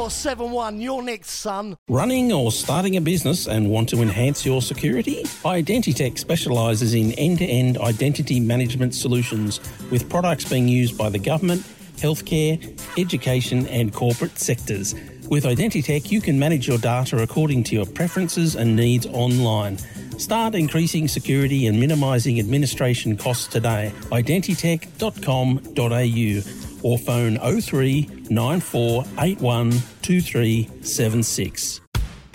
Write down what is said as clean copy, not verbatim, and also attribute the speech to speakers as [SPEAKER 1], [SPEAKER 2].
[SPEAKER 1] 471, you're next, son.
[SPEAKER 2] Running or starting a business and want to enhance your security? Identitech specialises in end-to-end identity management solutions with products being used by the government, healthcare, education and corporate sectors. With Identitech, you can manage your data according to your preferences and needs online. Start increasing security and minimising administration costs today. Identitech.com.au or phone 03 9481 2376.